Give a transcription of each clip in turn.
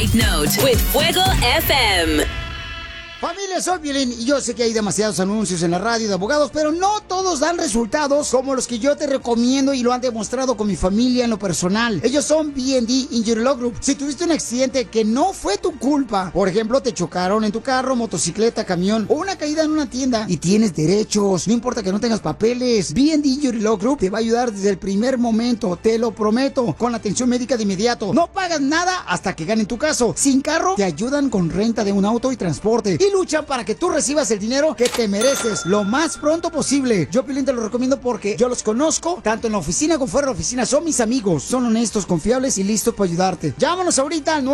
Night Note with Fuego FM. Familia, soy Piolín y yo sé que hay demasiados anuncios en la radio de abogados, pero no todos dan resultados como los que yo te recomiendo y lo han demostrado con mi familia en lo personal. Ellos son B&D Injury Law Group. Si tuviste un accidente que no fue tu culpa, por ejemplo, te chocaron en tu carro, motocicleta, camión o una caída en una tienda y tienes derechos, no importa que no tengas papeles, B&D Injury Law Group te va a ayudar desde el primer momento, te lo prometo, con la atención médica de inmediato. No pagas nada hasta que ganen tu caso. Sin carro, te ayudan con renta de un auto y transporte. Y luchan para que tú recibas el dinero que te mereces lo más pronto posible. Yo, Piolín, te lo recomiendo porque yo los conozco, tanto en la oficina como fuera de la oficina. Son mis amigos, son honestos, confiables y listos para ayudarte. Llámanos ahorita al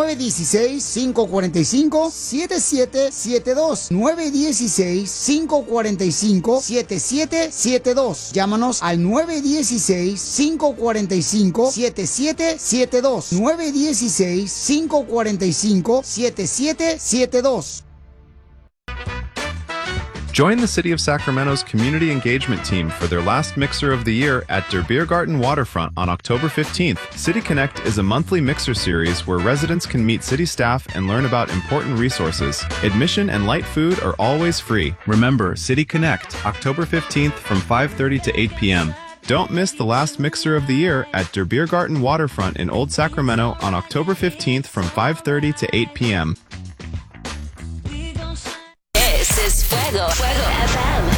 916-545-7772. 916-545-7772. Llámanos al 916-545-7772. 916-545-7772. Join the City of Sacramento's Community Engagement Team for their last Mixer of the Year at Der Biergarten Waterfront on October 15th. City Connect is a monthly mixer series where residents can meet city staff and learn about important resources. Admission and light food are always free. Remember, City Connect, October 15th from 5:30 to 8 p.m. Don't miss the last Mixer of the Year at Der Biergarten Waterfront in Old Sacramento on October 15th from 5:30 to 8 p.m. This is Fuego FM.